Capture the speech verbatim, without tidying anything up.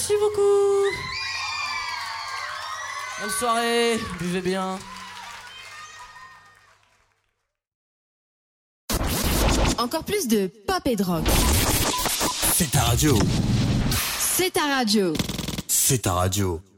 Merci beaucoup. Bonne soirée, buvez bien. Encore plus de pop et de rock. C'est ta radio. C'est ta radio. C'est ta radio.